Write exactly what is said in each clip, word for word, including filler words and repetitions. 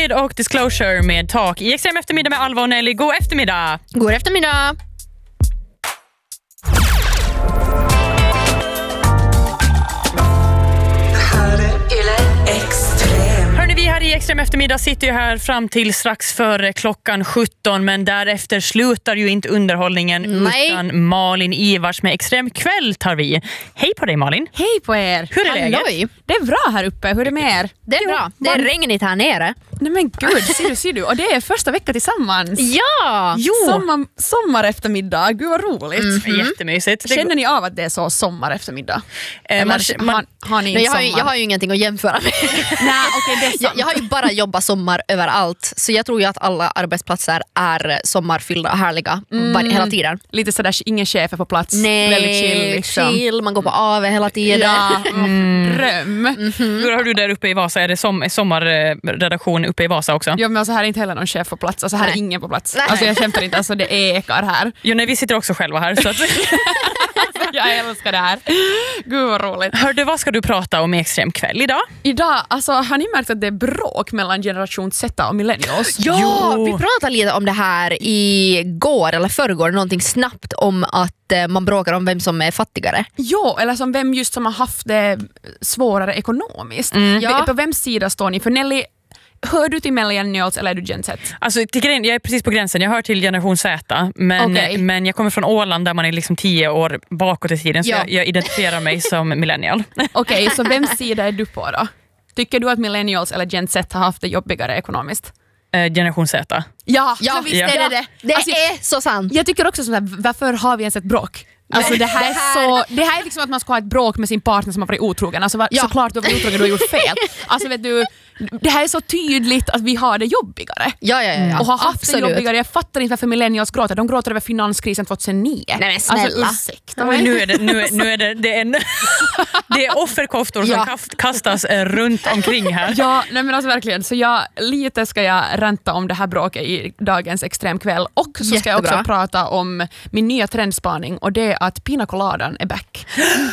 Kid och Disclosure med Tak i Extrem eftermiddag med Alva och Nelly. God eftermiddag! God eftermiddag! Hörrni, vi här i Extrem eftermiddag sitter ju här fram till strax före klockan sjutton, men därefter slutar ju inte underhållningen. Nej. Utan Malin Ivars med Extrem kväll tar vi. Hej på dig, Malin. Hej på er. Hur är läget? Halloj. Det är bra här uppe. Hur är det med er? Det är bra. Det är regnigt här nere. Nej men gud, ser du, ser du. Och det är första veckan tillsammans. Ja! Jo! Sommar, sommar eftermiddag. Gud vad roligt. Mm. Jättemysigt. Det- Känner ni av att det är så sommar eftermiddag? Eh, Eller man- man- har, har ni Nej, inte jag, har ju, sommar? jag har ju ingenting att jämföra med. Nej, okej, det är sant. Jag, jag har ju bara jobbat sommar överallt. Så jag tror ju att alla arbetsplatser är sommarfyllda och härliga var, hela tiden. Lite sådär, ingen chef är på plats. Nej, Väldigt chill liksom. chill, man går på A V hela tiden. Ja, mm. dröm. Hur har du där uppe i Vasa? Är det som, sommarredaktion uppe i Vasa också? Ja, men alltså, här är inte heller någon chef på plats. Alltså, här Nej. är ingen på plats. Nej. Alltså, jag kämpar inte. Alltså, det ekar här. Jo, nej, vi sitter också själva här. Så att... Jag älskar det här. Gud vad roligt. Hörde, vad ska du prata om i Extrem kväll idag? Idag, alltså, har ni märkt att det är bråk mellan generation Z och millennials? Ja, Jo. vi pratade lite om det här igår eller förrgår, någonting snabbt om att eh, man bråkar om vem som är fattigare. Jo, eller som vem just som har haft det svårare ekonomiskt. Ja. På vems sida står ni? För Nelly, hör du till millennials eller är du Gen Z? Alltså, till gren, jag är precis på gränsen. Jag hör till generation Z, men, Okej. men jag kommer från Åland där man är liksom tio år bakåt i tiden, så Ja. jag, jag identifierar mig som millennial. Okej, så vems sida är du på då? Tycker du att millennials eller Gen Z har haft det jobbigare ekonomiskt? Eh, generation Z. Ja, Ja, men visst Ja. är det det. Det Alltså, är så sant. Jag tycker också sådär, varför har vi ens ett bråk? Alltså det här, Det här- är så, det här är liksom att man ska ha ett bråk med sin partner som har varit otrogen. Alltså va- Ja. såklart du har varit otrogen, du har gjort fel. Alltså vet du, det här är så tydligt att vi har det jobbigare. Ja, ja, ja, ja. Och har haft Absolut. det jobbigare. Jag fattar inte varför millennials gråter. De gråter över finanskrisen tjugohundranio. Nej, men snälla. Alltså ursäkta Men mig. nu är det, nu är, nu är det, det, är en, det är offerkoftor som Ja. kast, kastas eh, runt omkring här. Ja, nej men alltså verkligen. Så jag, lite ska jag ranta om det här bråket i dagens extremkväll. Och så ska jag också Jättebra. prata om min nya trendspaning, och det är att Pina Coladan är back.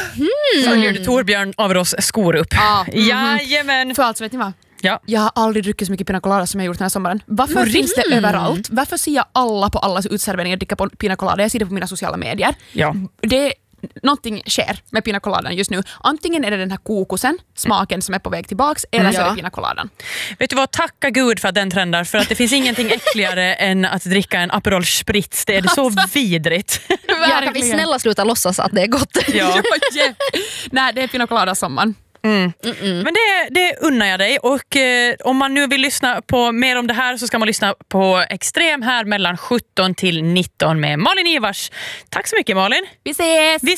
Följer du Torbjörn Averås skor upp? Ja. Jajamän. För alltså vet ni vad? Ja. Jag har aldrig druckit så mycket Pina Colada som jag gjort den här sommaren. Varför finns det överallt? Varför ser jag alla på allas utserveringar dricka på Pina Colada? Jag ser det på mina sociala medier. Ja. Det Någonting sker med Pina Coladan just nu. Antingen är det den här kokosen, smaken som är på väg tillbaks, eller så är Ja. det Pina Coladan. Vet du vad, tacka Gud för att den trendar, för att det finns ingenting äckligare än att dricka en Aperol Spritz. Det är så vidrigt. Ja, kan vi snälla sluta låtsas att det är gott? Ja. Yeah. Nej, det är Pina Colada sommaren. Mm. Men det, det unnar jag dig, och eh, om man nu vill lyssna på mer om det här så ska man lyssna på Extrem här mellan sjutton till nitton med Malin Ivars. Tack så mycket, Malin. Vi ses! Vi